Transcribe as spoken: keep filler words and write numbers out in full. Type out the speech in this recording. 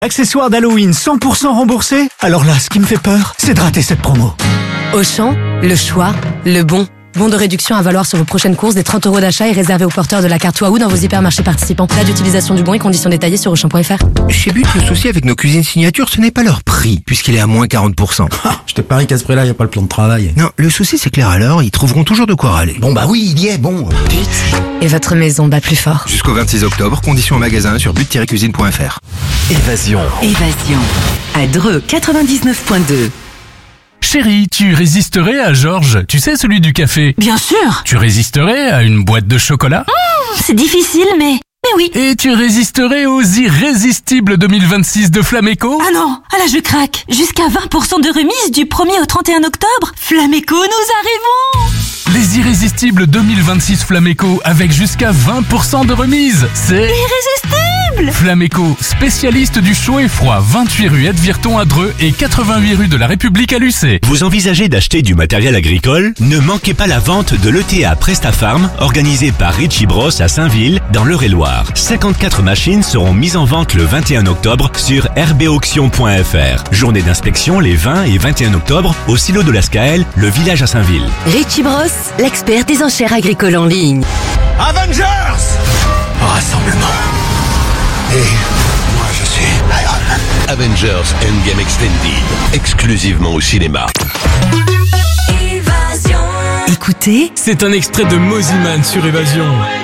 Accessoires d'Halloween cent pour cent remboursés? Alors là, ce qui me fait peur, c'est de rater cette promo. Auchan, le choix, le bon. Bon de réduction à valoir sur vos prochaines courses des trente euros d'achat et réservé aux porteurs de la carte Waouh dans vos hypermarchés participants. Date d'utilisation du bon et conditions détaillées sur auchan point f r. Chez But, le souci avec nos cuisines signatures, ce n'est pas leur prix, puisqu'il est à moins quarante pour cent. Ah, je te parie qu'à ce prix-là, il n'y a pas le plan de travail. Non, le souci c'est clair alors, ils trouveront toujours de quoi râler. Bon bah oui, il y est, bon. But. Et votre maison bat plus fort. Jusqu'au vingt-six octobre, conditions en magasin sur but tiret cuisine point f r. Évasion. Évasion. À Dreux quatre-vingt-dix-neuf point deux. Chérie, tu résisterais à Georges, tu sais, celui du café? Bien sûr. Tu résisterais à une boîte de chocolat? Mmh, c'est difficile, mais... Mais oui. Et tu résisterais aux Irrésistibles deux mille vingt-six de Flameco? Ah non, ah là je craque. Jusqu'à vingt pour cent de remise du premier au trente et un octobre. Flameco, nous arrivons. Les Irrésistibles deux mille vingt-six Flameco avec jusqu'à vingt pour cent de remise. C'est... Irrésistible. Flameco, spécialiste du chaud et froid, vingt-huit rue Edvirton à Dreux et quatre-vingt-huit rue de la République à Lucé. Vous envisagez d'acheter du matériel agricole? Ne manquez pas la vente de l'E T A PrestaFarm, organisée par Richie Bros à Saint-Ville, dans l'Eure-et-Loire. cinquante-quatre machines seront mises en vente le vingt et un octobre sur r b auction point f r. Journée d'inspection les vingt et vingt et un octobre au silo de la Scaël, le village à Saint-Ville. Richie Bros, l'expert des enchères agricoles en ligne. Avengers! Rassemblement. Et moi je suis Iron Man. Avengers Endgame Extended, exclusivement au cinéma. Écoutez, c'est un extrait de Moziman sur Évasion.